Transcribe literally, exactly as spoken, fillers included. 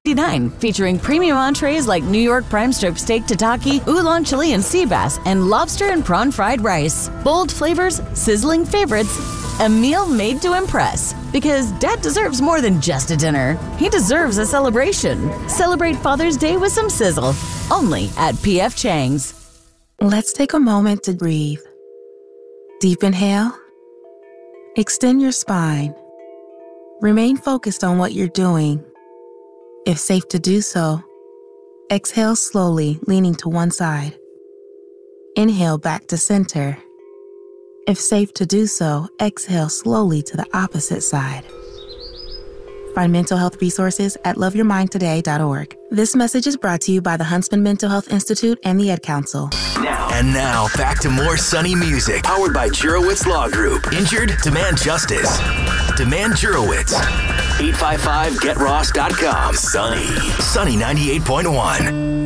featuring premium entrees like New York prime strip steak tataki, oolong Chilean sea bass, and lobster and prawn fried rice. Bold flavors, sizzling favorites, a meal made to impress. Because Dad deserves more than just a dinner. He deserves a celebration. Celebrate Father's Day with some sizzle. Only at P F Chang's. Let's take a moment to breathe. Deep inhale. Extend your spine. Remain focused on what you're doing. If safe to do so, exhale slowly, leaning to one side. Inhale back to center. If safe to do so, exhale slowly to the opposite side. Find mental health resources at love your mind today dot org. This message is brought to you by the Huntsman Mental Health Institute and the Ad Council. Now and now, back to more Sunny music, powered by Jurowitz Law Group. Injured? Demand justice. Demand Jurowitz. eight five five get ross dot com. Sunny. Sunny ninety-eight point one.